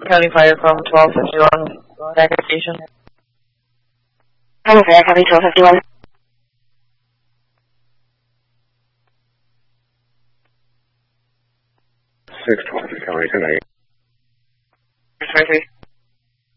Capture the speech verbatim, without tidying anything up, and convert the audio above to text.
County Fire from twelve fifty-one, Decker Station. County Fire, copy twelve fifty-one. six twelve, County, good night.